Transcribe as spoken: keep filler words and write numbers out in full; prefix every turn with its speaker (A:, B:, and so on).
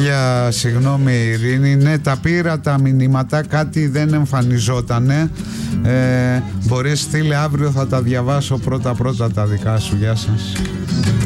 A: Χίλια συγγνώμη Ειρήνη. Ναι, τα πήρα τα μηνύματα, κάτι δεν εμφανιζότανε. ε, Μπορείς στείλε, αύριο θα τα διαβάσω πρώτα πρώτα τα δικά σου. Γεια σας.